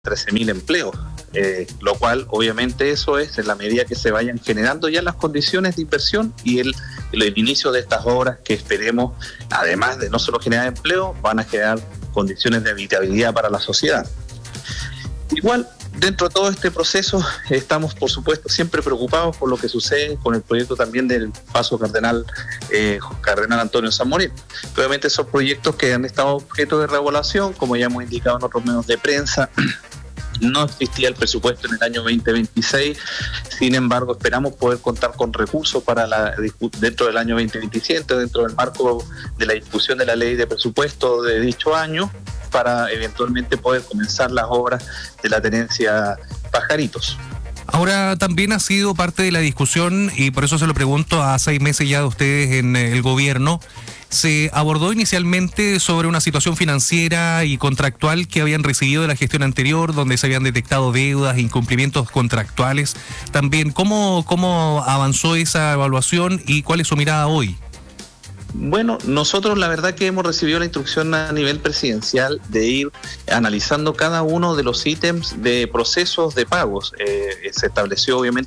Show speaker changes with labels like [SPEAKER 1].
[SPEAKER 1] 13.000 empleos, lo cual obviamente eso es en la medida que se vayan generando ya las condiciones de inversión y el inicio de estas obras que esperemos, además de no solo generar empleo, van a generar condiciones de habitabilidad para la sociedad. Igual, dentro de todo este proceso estamos, por supuesto, siempre preocupados por lo que sucede con el proyecto también del Paso Cardenal Antonio Zamorano. Obviamente son proyectos que han estado objeto de reevaluación, como ya hemos indicado en otros medios de prensa. No existía el presupuesto en el año 2026, sin embargo esperamos poder contar con recursos para dentro del año 2027, dentro del marco de la discusión de la ley de presupuesto de dicho año, para eventualmente poder comenzar las obras de la tenencia Pajaritos.
[SPEAKER 2] Ahora también ha sido parte de la discusión, y por eso se lo pregunto, a 6 meses ya de ustedes en el gobierno, se abordó inicialmente sobre una situación financiera y contractual que habían recibido de la gestión anterior, donde se habían detectado deudas e incumplimientos contractuales. También, ¿cómo avanzó esa evaluación y cuál es su mirada hoy?
[SPEAKER 1] Bueno, nosotros la verdad que hemos recibido la instrucción a nivel presidencial de ir analizando cada uno de los ítems de procesos de pagos. Se estableció obviamente